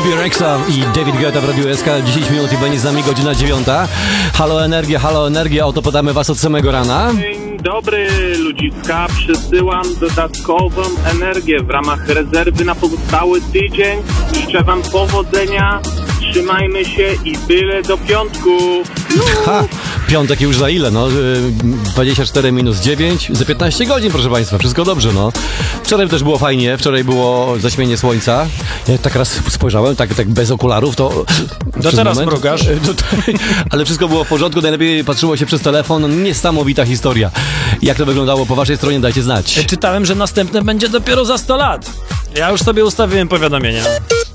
Bebe Rexha i David Guetta w Radiu SK. 10 minut i będzie z nami godzina 9. Halo Energia, oto podamy was od samego rana. Dzień dobry, ludziska. Przysyłam dodatkową energię w ramach rezerwy na pozostały tydzień. Życzę wam powodzenia, trzymajmy się i byle do piątku. Piątek już za ile? 24 minus 9, za 15 godzin, proszę państwa, wszystko dobrze, Wczoraj też było fajnie, wczoraj było zaćmienie słońca. Ja tak raz spojrzałem, tak bez okularów, to... Do teraz mrugasz. Ale wszystko było w porządku, najlepiej patrzyło się przez telefon. Niesamowita historia. Jak to wyglądało po waszej stronie, dajcie znać. Czytałem, że następne będzie dopiero za 100 lat. Ja już sobie ustawiłem powiadomienia.